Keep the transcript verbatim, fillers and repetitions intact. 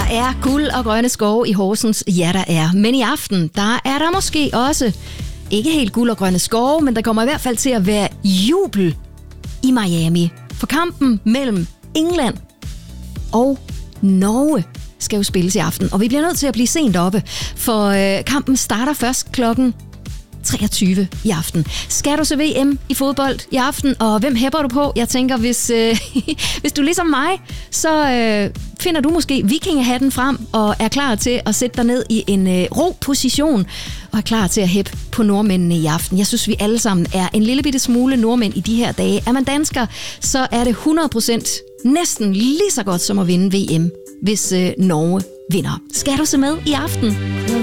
er guld og grønne skove i Horsens. Ja, der er. Men i aften, der er der måske også ikke helt guld og grønne skove, men der kommer i hvert fald til at være jubel i Miami. For kampen mellem England og Norge skal jo spilles i aften, og vi bliver nødt til at blive sent oppe, for øh, kampen starter først klokken treogtyve i aften. Skal du se V M i fodbold i aften, og hvem hæpper du på? Jeg tænker, hvis, øh, hvis du ligesom mig, så øh, finder du måske vikingehatten frem og er klar til at sætte dig ned i en øh, ro position og er klar til at hæppe på nordmændene i aften. Jeg synes, vi alle sammen er en lille bitte smule nordmænd i de her dage. Er man dansker, så er det hundrede procent næsten lige så godt som at vinde V M, hvis øh, Norge vinder. Skal du se med i aften?